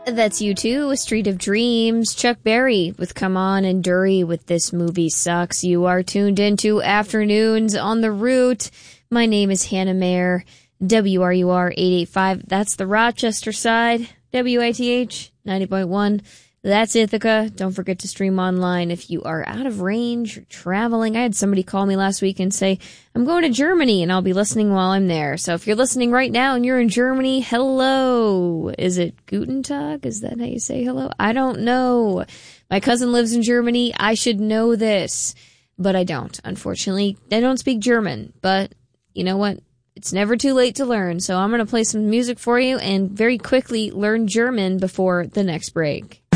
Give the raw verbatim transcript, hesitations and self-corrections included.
That's U two with Street of Dreams. Chuck Berry with Come On and Dury with This Movie Sucks. You are tuned into Afternoons on the Root. My name is Hannah Mayer. W R U R eight eighty-five. That's the Rochester side. W I T H ninety point one. That's Ithaca. Don't forget to stream online if you are out of range or traveling. I had somebody call me last week and say, I'm going to Germany and I'll be listening while I'm there. So if you're listening right now and you're in Germany, hello. Is it Guten Tag? Is that how you say hello? I don't know. My cousin lives in Germany. I should know this, but I don't. Unfortunately, I don't speak German, but you know what? It's never too late to learn. So I'm going to play some music for you and very quickly learn German before the next break.